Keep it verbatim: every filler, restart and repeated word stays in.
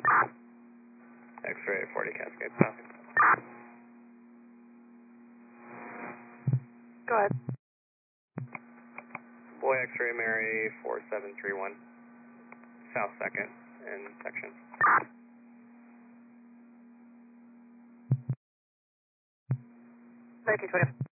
X-ray forty Cascade passing. Go ahead. Boy X-ray Mary four seven three one, South second in section. nineteen twenty.